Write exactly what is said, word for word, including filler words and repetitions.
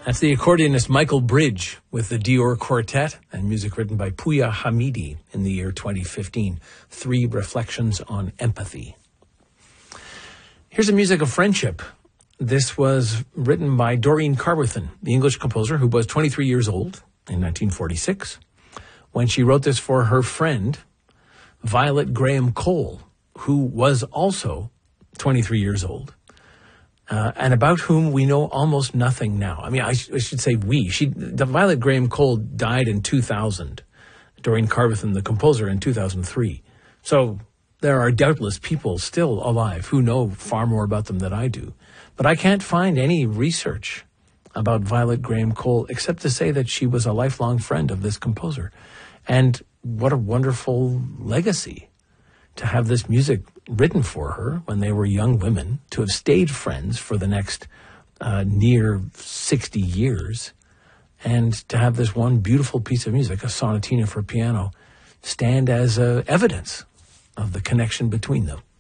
That's the accordionist Michael Bridge with the Dior Quartet and music written by Pouya Hamidi in the year twenty fifteen. Three Reflections on Empathy. Here's the music of friendship. This was written by Doreen Carberthen, the English composer who was twenty-three years old in nineteen forty-six, when she wrote this for her friend, Violet Graham Cole, who was also twenty-three years old. Uh, and about whom we know almost nothing now. I mean, I, sh- I should say we. She, the Violet Graham Cole died in two thousand. Doreen Carberthen, the composer, in two thousand three. So there are doubtless people still alive who know far more about them than I do. But I can't find any research about Violet Graham Cole except to say that she was a lifelong friend of this composer. And what a wonderful legacy to have this music written for her when they were young women, to have stayed friends for the next uh, near sixty years, and to have this one beautiful piece of music, a sonatina for piano, stand as uh, evidence of the connection between them.